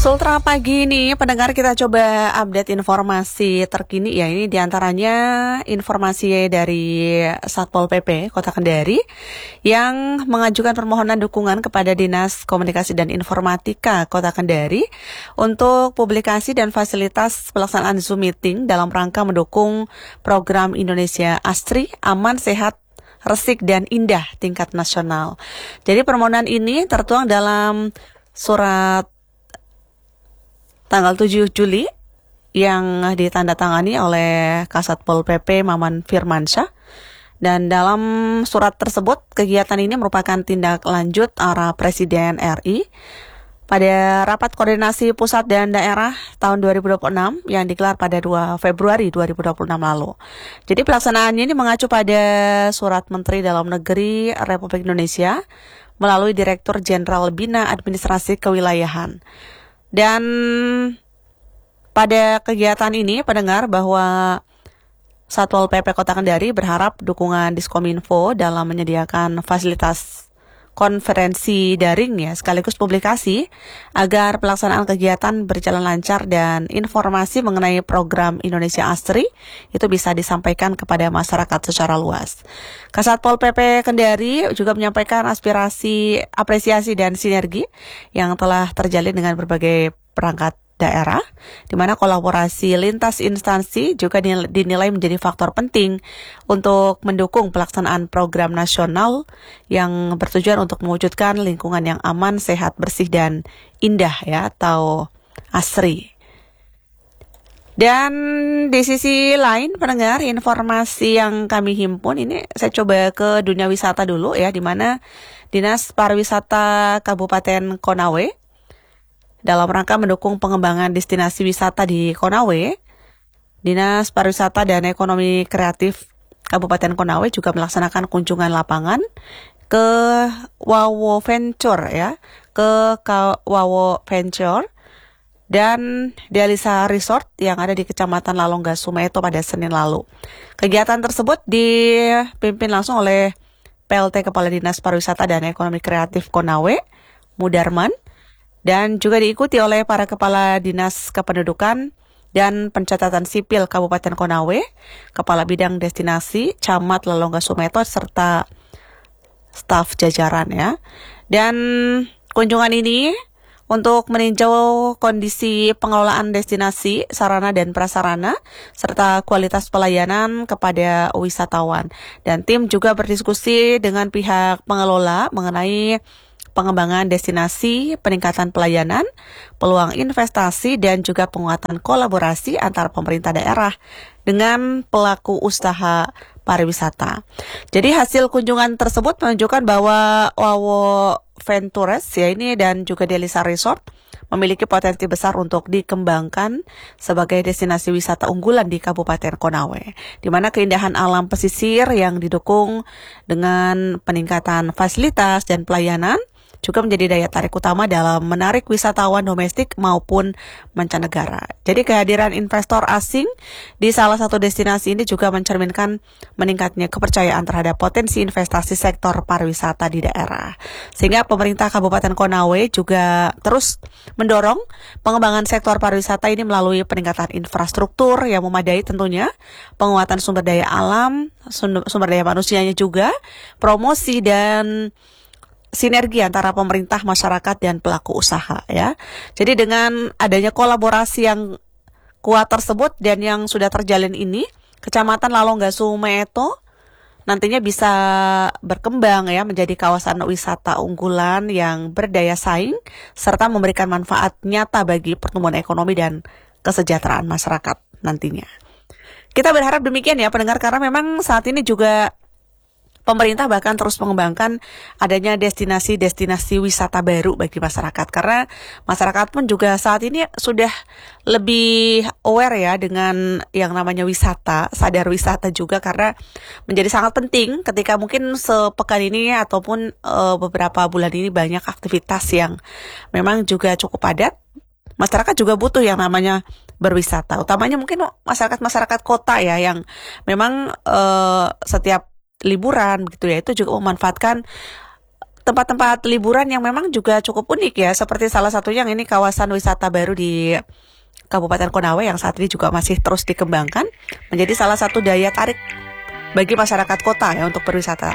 Sultra pagi ini, pendengar, kita coba update informasi terkini ya. Ini diantaranya informasi dari Satpol PP Kota Kendari yang mengajukan permohonan dukungan kepada Dinas Komunikasi dan Informatika Kota Kendari untuk publikasi dan fasilitas pelaksanaan Zoom meeting dalam rangka mendukung program Indonesia Asri, aman, sehat, resik, dan indah tingkat nasional. Jadi permohonan ini tertuang dalam surat tanggal 7 Juli yang ditandatangani oleh Kasatpol PP Maman Firmansyah. Dan dalam surat tersebut, kegiatan ini merupakan tindak lanjut arah Presiden RI pada rapat koordinasi pusat dan daerah tahun 2026 yang digelar pada 2 Februari 2026 lalu. Jadi pelaksanaannya ini mengacu pada surat Menteri Dalam Negeri Republik Indonesia melalui Direktur Jenderal Bina Administrasi Kewilayahan. Dan pada kegiatan ini, pendengar, bahwa Satpol PP Kota Kendari berharap dukungan Diskominfo dalam menyediakan fasilitas konferensi daring ya, sekaligus publikasi agar pelaksanaan kegiatan berjalan lancar dan informasi mengenai program Indonesia Asri itu bisa disampaikan kepada masyarakat secara luas. Kasatpol PP Kendari juga menyampaikan apresiasi dan sinergi yang telah terjalin dengan berbagai perangkat daerah, di mana kolaborasi lintas instansi juga dinilai menjadi faktor penting untuk mendukung pelaksanaan program nasional yang bertujuan untuk mewujudkan lingkungan yang aman, sehat, bersih, dan indah ya, atau ASRI. Dan di sisi lain, pendengar, informasi yang kami himpun ini saya coba ke dunia wisata dulu ya, di mana Dinas Pariwisata Kabupaten Konawe dalam rangka mendukung pengembangan destinasi wisata di Konawe, Dinas Pariwisata dan Ekonomi Kreatif Kabupaten Konawe juga melaksanakan kunjungan lapangan ke Wawo Venture ya, ke Wawo Venture dan Delisa Resort yang ada di Kecamatan Lalongga Sumeto pada Senin lalu. Kegiatan tersebut dipimpin langsung oleh PLT Kepala Dinas Pariwisata dan Ekonomi Kreatif Konawe, Mudarman, dan juga diikuti oleh para Kepala Dinas Kependudukan dan Pencatatan Sipil Kabupaten Konawe, Kepala Bidang Destinasi, Camat Lalongga Sumeto, serta staf jajaran ya. Dan kunjungan ini untuk meninjau kondisi pengelolaan destinasi, sarana dan prasarana, serta kualitas pelayanan kepada wisatawan. Dan tim juga berdiskusi dengan pihak pengelola mengenai pengembangan destinasi, peningkatan pelayanan, peluang investasi, dan juga penguatan kolaborasi antara pemerintah daerah dengan pelaku usaha pariwisata. Jadi hasil kunjungan tersebut menunjukkan bahwa Wawo Ventures ya ini dan juga Delisa Resort memiliki potensi besar untuk dikembangkan sebagai destinasi wisata unggulan di Kabupaten Konawe, di mana keindahan alam pesisir yang didukung dengan peningkatan fasilitas dan pelayanan juga menjadi daya tarik utama dalam menarik wisatawan domestik maupun mancanegara. Jadi kehadiran investor asing di salah satu destinasi ini juga mencerminkan meningkatnya kepercayaan terhadap potensi investasi sektor pariwisata di daerah. Sehingga pemerintah Kabupaten Konawe juga terus mendorong pengembangan sektor pariwisata ini melalui peningkatan infrastruktur yang memadai tentunya, penguatan sumber daya alam, sumber daya manusianya juga, promosi dan sinergi antara pemerintah, masyarakat, dan pelaku usaha ya. Jadi dengan adanya kolaborasi yang kuat tersebut dan yang sudah terjalin ini, Kecamatan Lalongga Sumeto nantinya bisa berkembang ya menjadi kawasan wisata unggulan yang berdaya saing serta memberikan manfaat nyata bagi pertumbuhan ekonomi dan kesejahteraan masyarakat nantinya. Kita berharap demikian ya pendengar, karena memang saat ini juga pemerintah bahkan terus mengembangkan adanya destinasi-destinasi wisata baru bagi masyarakat. Karena masyarakat pun juga saat ini sudah lebih aware ya dengan yang namanya wisata, sadar wisata juga, karena menjadi sangat penting ketika mungkin sepekan ini ataupun beberapa bulan ini banyak aktivitas yang memang juga cukup padat. Masyarakat juga butuh yang namanya berwisata, utamanya mungkin masyarakat kota ya yang memang setiap liburan begitu ya, itu juga memanfaatkan tempat-tempat liburan yang memang juga cukup unik ya, seperti salah satunya yang ini kawasan wisata baru di Kabupaten Konawe yang saat ini juga masih terus dikembangkan menjadi salah satu daya tarik bagi masyarakat kota ya untuk berwisata.